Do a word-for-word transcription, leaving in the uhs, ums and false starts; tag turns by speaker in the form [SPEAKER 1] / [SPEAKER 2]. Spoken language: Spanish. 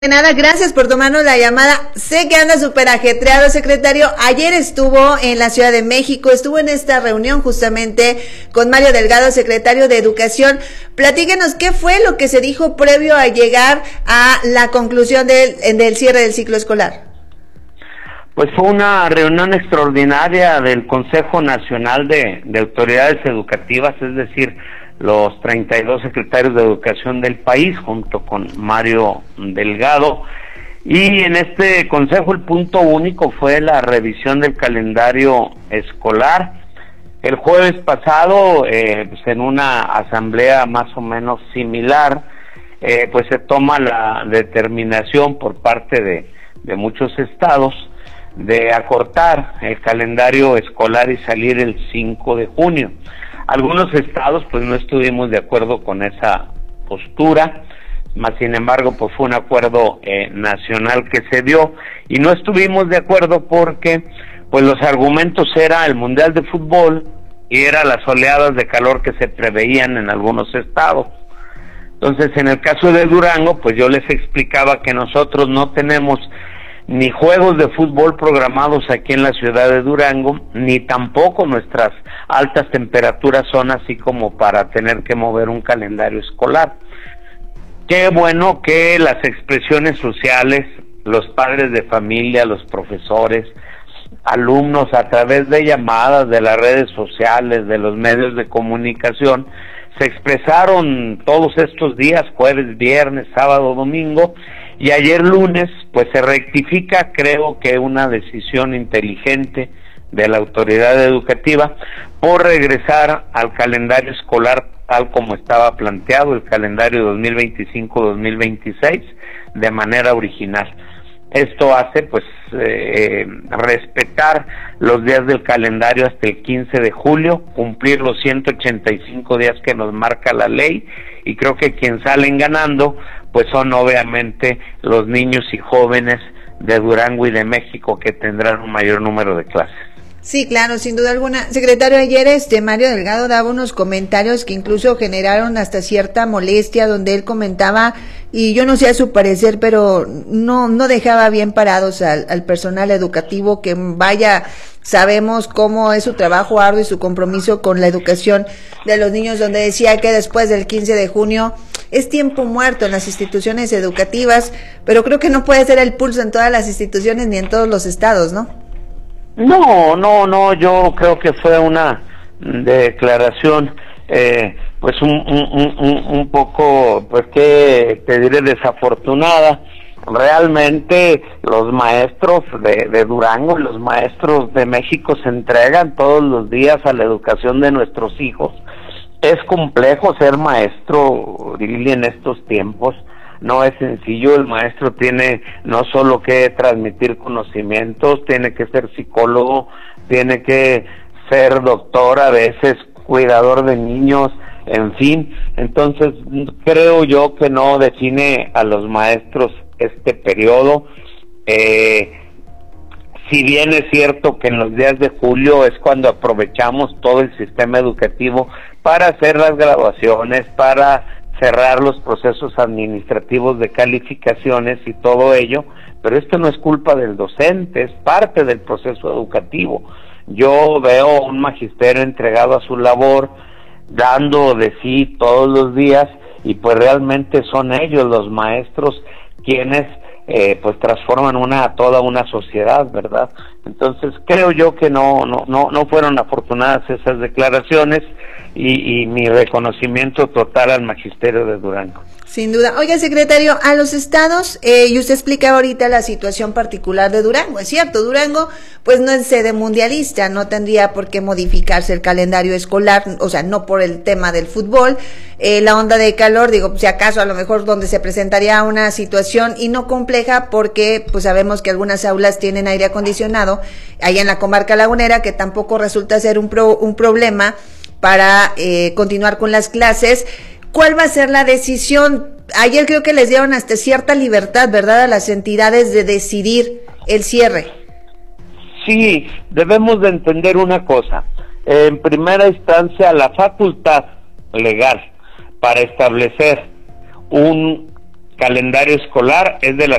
[SPEAKER 1] De nada, gracias por tomarnos la llamada. Sé que anda súper ajetreado, secretario. Ayer estuvo en la Ciudad de México, estuvo en esta reunión justamente con Mario Delgado, secretario de Educación. Platíquenos qué fue lo que se dijo previo a llegar a la conclusión del, del cierre del ciclo escolar.
[SPEAKER 2] Pues fue una reunión extraordinaria del Consejo Nacional de, de Autoridades Educativas, es decir, los treinta y dos secretarios de Educación del país, junto con Mario Delgado, y en este consejo el punto único fue la revisión del calendario escolar. El jueves pasado, eh, pues en una asamblea más o menos similar, eh, pues se toma la determinación por parte de, de muchos estados de acortar el calendario escolar y salir el cinco de junio. Algunos estados pues no estuvimos de acuerdo con esa postura, más sin embargo pues fue un acuerdo eh, nacional que se dio, y no estuvimos de acuerdo porque pues los argumentos era el Mundial de Fútbol y era las oleadas de calor que se preveían en algunos estados. Entonces en el caso de Durango pues yo les explicaba que nosotros no tenemos ni juegos de fútbol programados aquí en la ciudad de Durango, ni tampoco nuestras altas temperaturas son así como para tener que mover un calendario escolar. Qué bueno que las expresiones sociales, los padres de familia, los profesores, alumnos, a través de llamadas, de las redes sociales, de los medios de comunicación, se expresaron todos estos días, jueves, viernes, sábado, domingo, y ayer lunes pues se rectifica, creo que una decisión inteligente de la autoridad educativa por regresar al calendario escolar tal como estaba planteado, el calendario dos mil veinticinco dos mil veintiséis, de manera original. Esto hace pues eh, respetar los días del calendario hasta el quince de julio, cumplir los ciento ochenta y cinco días que nos marca la ley, y creo que quien salen ganando pues son obviamente los niños y jóvenes de Durango y de México, que tendrán un mayor número de clases.
[SPEAKER 1] Sí, claro, sin duda alguna. Secretario, ayer este Mario Delgado daba unos comentarios que incluso generaron hasta cierta molestia, donde él comentaba, y yo no sé a su parecer, pero no no dejaba bien parados al, al personal educativo, que vaya, sabemos cómo es su trabajo arduo y su compromiso con la educación de los niños, donde decía que después del quince de junio es tiempo muerto en las instituciones educativas, pero creo que no puede ser el pulso en todas las instituciones ni en todos los estados, ¿no?
[SPEAKER 2] No, no, no, yo creo que fue una declaración eh, pues un, un, un, un poco, pues que te diré, desafortunada. Realmente los maestros de, de Durango y los maestros de México se entregan todos los días a la educación de nuestros hijos. Es complejo ser maestro, Lili, en estos tiempos. No es sencillo. El maestro tiene no solo que transmitir conocimientos, tiene que ser psicólogo, tiene que ser doctor, a veces cuidador de niños, en fin. Entonces creo yo que no define a los maestros este periodo. Eh, si bien es cierto que en los días de julio es cuando aprovechamos todo el sistema educativo para hacer las graduaciones, para cerrar los procesos administrativos de calificaciones y todo ello, pero esto no es culpa del docente, es parte del proceso educativo. Yo veo un magisterio entregado a su labor, dando de sí todos los días, y pues realmente son ellos, los maestros, quienes eh, pues transforman una toda una sociedad, ¿verdad? Entonces creo yo que no no no no fueron afortunadas esas declaraciones, y, y mi reconocimiento total al magisterio de Durango.
[SPEAKER 1] Sin duda. Oiga, secretario, a los estados, eh, y usted explicaba ahorita la situación particular de Durango, es cierto, Durango pues no es sede mundialista, no tendría por qué modificarse el calendario escolar, o sea, no por el tema del fútbol, eh, la onda de calor, digo, si acaso a lo mejor donde se presentaría una situación, y no compleja, porque pues sabemos que algunas aulas tienen aire acondicionado, allá en la comarca lagunera, que tampoco resulta ser un, pro, un problema para eh, continuar con las clases. ¿Cuál va a ser la decisión? Ayer creo que les dieron hasta cierta libertad, ¿verdad?, a las entidades de decidir el cierre.
[SPEAKER 2] Sí, debemos de entender una cosa. En primera instancia, la facultad legal para establecer un calendario escolar es de las